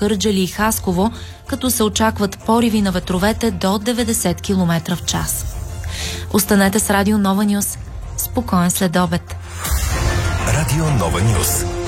Кърджали и Хасково, като се очакват пориви на ветровете до 90 км в час. Останете с Радио Нова Нюс. Спокоен следобед. Радио Нова Нюс.